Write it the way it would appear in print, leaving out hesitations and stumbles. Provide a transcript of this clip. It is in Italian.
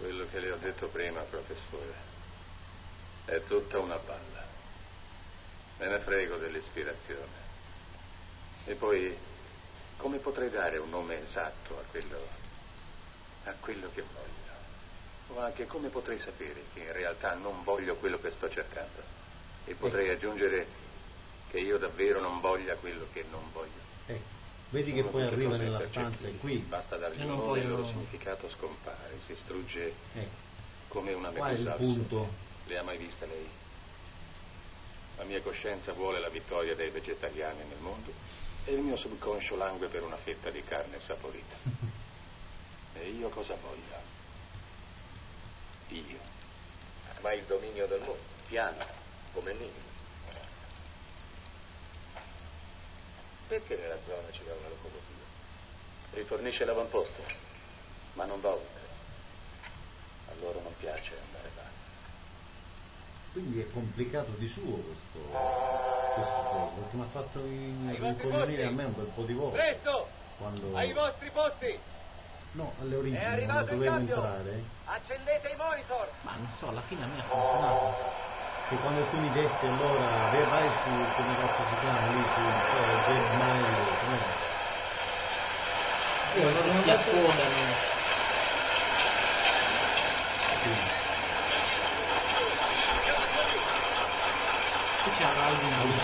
Quello che le ho detto prima, professore, è tutta una balla. Me ne frego dell'ispirazione. E poi, come potrei dare un nome esatto a quello che voglio? O anche come potrei sapere che in realtà non voglio quello che sto cercando? E potrei aggiungere che io davvero non voglia quello che non voglio. Vedi che poi arriva nella stanza e qui basta dargli un nome e il loro significato scompare, si strugge come una medusa al sole. Le ha mai viste lei? La mia coscienza vuole la vittoria dei vegetariani nel mondo e il mio subconscio langue per una fetta di carne saporita. E io cosa voglio? Io. Ma il dominio del mondo, piano, come minimo. Perché nella zona ci va una locomotiva? Rifornisce l'avamposto, ma non va oltre. A loro non piace andare là. Quindi è complicato di suo questo gioco, perché mi ha fatto incoglionire a me un bel po' di volte. Presto! Quando... Ai vostri posti! No, alle origini, è arrivato quando dovevo entrare. Accendete i monitor! Ma non so, alla fine a me ha funzionato. Che quando tu mi desti allora, vai su, come cazzo si chiama lì, su Gmail, com'è? Io non ti affondano. Qui c'è l'album di